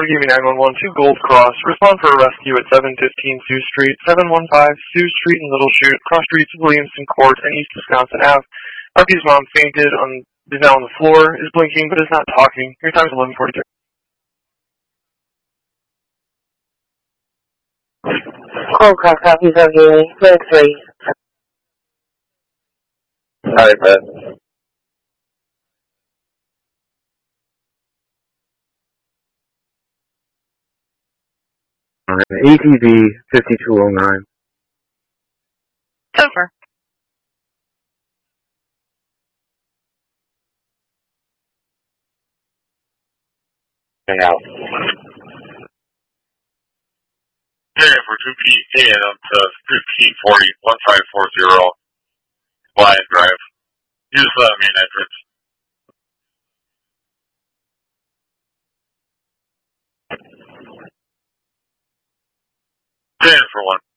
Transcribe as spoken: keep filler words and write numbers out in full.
Give me nine one one, two Gold Cross. Respond for a rescue at seven fifteen Sioux Street, seven one five Sioux Street in Little Chute, cross streets Williamson Court and East Wisconsin Avenue. R P's mom fainted, on, is now on the floor, is blinking, but is not talking. Your time is eleven forty-three. Gold Cross, copies of you, clear three. Alright, man. A T V fifty-two oh nine. Over. Hang out. Yeah, for two P A M to fifteen forty, one five four zero, Lion Drive. Use the main entrance. ten for one.